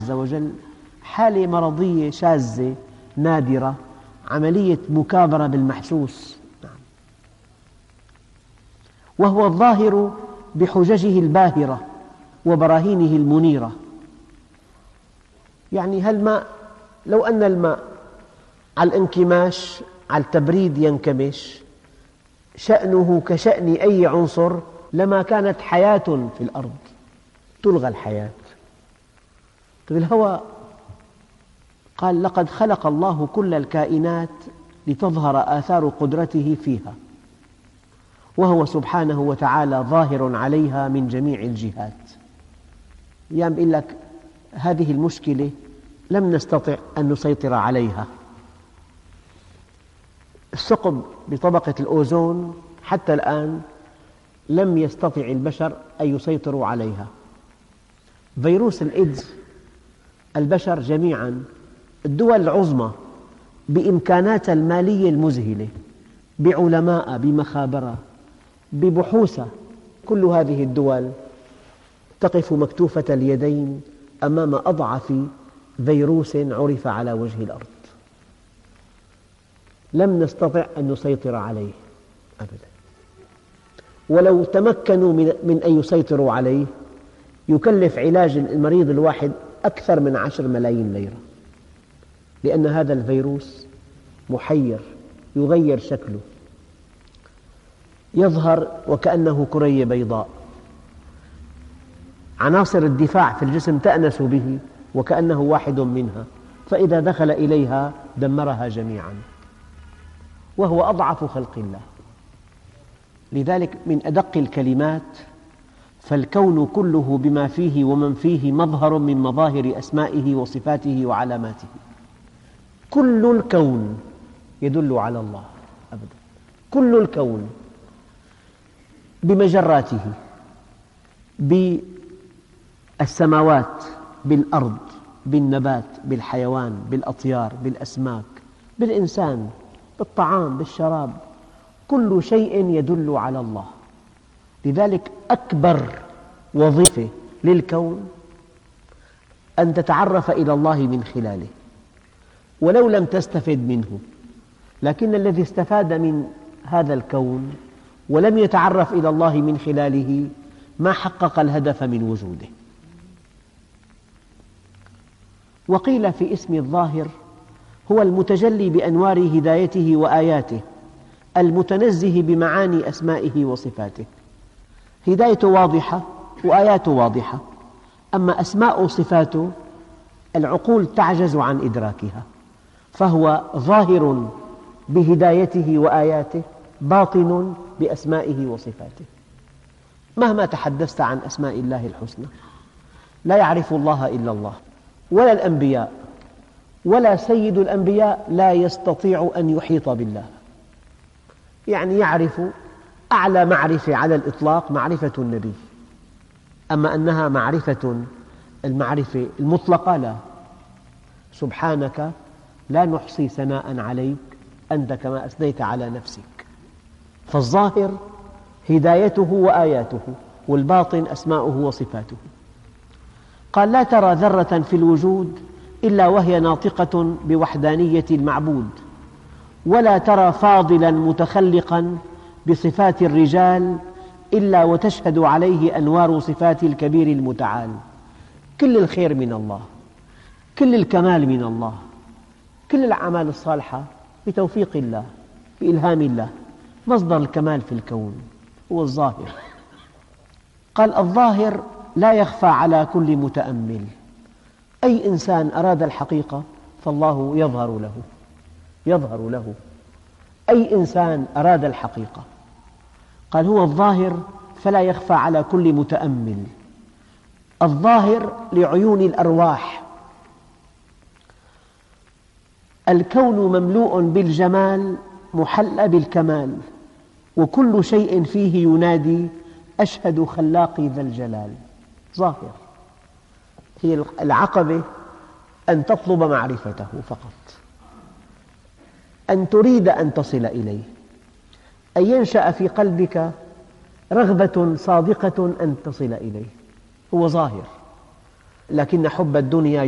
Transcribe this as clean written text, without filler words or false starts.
عز وجل حالة مرضية شاذة نادرة، عملية مكابرة بالمحسوس، وهو الظاهر بحججه الباهرة وبراهينه المنيرة. يعني هالماء، لو أن الماء على الانكماش، على التبريد ينكمش، شأنه كشأن أي عنصر، لما كانت حياة في الأرض، تلغى الحياة. طيب الهواء، قال لقد خلق الله كل الكائنات لتظهر آثار قدرته فيها، وهو سبحانه وتعالى ظاهر عليها من جميع الجهات. يعني بيقول لك هذه المشكلة لم نستطع أن نسيطر عليها. الثقب بطبقة الأوزون حتى الآن لم يستطع البشر أن يسيطروا عليها. فيروس الإيدز، البشر جميعاً، الدول العظمى بإمكاناتها المالية المذهلة، بعلماء، بمخابرة، ببحوث، كل هذه الدول تقف مكتوفة اليدين أمام أضعف فيروس عرف على وجه الأرض. لم نستطع أن نسيطر عليه أبداً، ولو تمكنوا من أن يسيطروا عليه يكلف علاج المريض الواحد أكثر من 10 ملايين ليرة، لأن هذا الفيروس محير، يغير شكله، يظهر وكأنه كرية بيضاء، عناصر الدفاع في الجسم تأنس به وكأنه واحد منها، فإذا دخل إليها دمرها جميعاً، وهو أضعف خلق الله. لذلك من أدق الكلمات: فالكون كله بما فيه ومن فيه مظهر من مظاهر أسمائه وصفاته وعلاماته. كل الكون يدل على الله أبدا، كل الكون بمجراته، بالسماوات، بالأرض، بالنبات، بالحيوان، بالأطيار، بالأسماك، بالإنسان، بالطعام، بالشراب، كل شيء يدل على الله. لذلك أكبر وظيفة للكون أن تتعرف إلى الله من خلاله، ولو لم تستفد منه، لكن الذي استفاد من هذا الكون ولم يتعرف إلى الله من خلاله ما حقق الهدف من وجوده. وقيل في اسم الظاهر: هو المتجلي بأنوار هدايته وآياته، المتنزه بمعاني أسمائه وصفاته. هدايته واضحة وآياته واضحة، أما أسماء وصفاته العقول تعجز عن إدراكها، فهو ظاهر بهدايته وآياته، باطن بأسمائه وصفاته. مهما تحدثت عن أسماء الله الحسنى، لا يعرف الله إلا الله، ولا الأنبياء، ولا سيد الأنبياء لا يستطيع أن يحيط بالله. يعني يعرف أعلى معرفة على الإطلاق معرفة النبي، أما أنها المعرفة المطلقة لا. سبحانك لا نحصي ثناء عليك أنت كما أثنيت على نفسك. فالظاهر هدايته وآياته، والباطن أسماؤه وصفاته. قال: لا ترى ذرة في الوجود إلا وهي ناطقة بوحدانية المعبود، ولا ترى فاضلاً متخلقاً بصفات الرجال إلا وتشهد عليه أنوار صفات الكبير المتعال. كل الخير من الله، كل الكمال من الله، كل الأعمال الصالحة بتوفيق الله، بإلهام الله. مصدر الكمال في الكون هو الظاهر. قال: الظاهر لا يخفى على كل متأمل. أي إنسان أراد الحقيقة فالله يظهر له. أي إنسان أراد الحقيقة، قال: هو الظاهر فلا يخفى على كل متأمل. الظاهر لعيون الأرواح. الكون مملوء بالجمال محلى بالكمال، وكل شيء فيه ينادي: أشهد خلاقي ذا الجلال. ظاهر. هي العقبة أن تطلب معرفته فقط، أن تريد أن تصل إليه، أن ينشأ في قلبك رغبة صادقة أن تصل إليه. هو ظاهر، لكن حب الدنيا